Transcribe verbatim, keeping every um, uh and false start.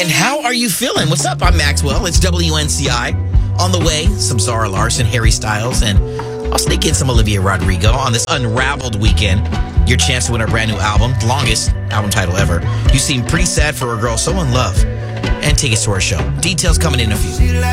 And how are you feeling? What's up? I'm Maxwell. It's W N C I. On the way, some Zara Larson, Harry Styles, and I'll sneak in some Olivia Rodrigo on this Unraveled weekend. Your chance to win a brand new album, the longest album title ever. You seem pretty sad for a girl so in love. And tickets to our show. Details coming in a few.